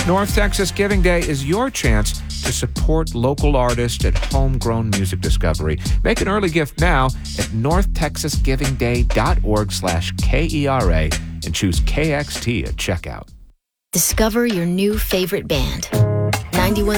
North Texas Giving Day is your chance to support local artists and homegrown music discovery. Make an early gift now at northtexasgivingday.org/KERA and choose KXT at checkout. Discover your new favorite band. 91